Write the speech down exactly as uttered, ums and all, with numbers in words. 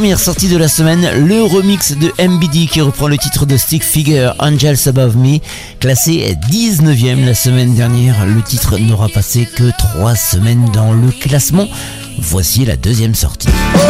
première sortie de la semaine, le remix de M B D qui reprend le titre de Stick Figure, Angels Above Me, classé dix-neuvième la semaine dernière. Le titre n'aura passé que trois semaines dans le classement. Voici la deuxième sortie.